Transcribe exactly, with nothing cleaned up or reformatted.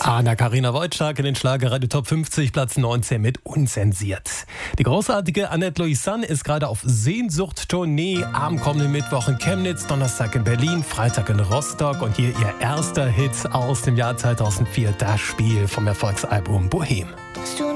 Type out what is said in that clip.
Anna-Karina Wojcik in den Schlagerradio Top fünfzig, Platz neunzehn mit Unzensiert. Die großartige Annette Louisanne ist gerade auf Sehnsucht-Tournee. Am kommenden Mittwoch in Chemnitz, Donnerstag in Berlin, Freitag in Rostock und hier ihr erster Hit aus dem Jahr zweitausendvier, das Spiel vom Erfolgsalbum Bohem. Dass du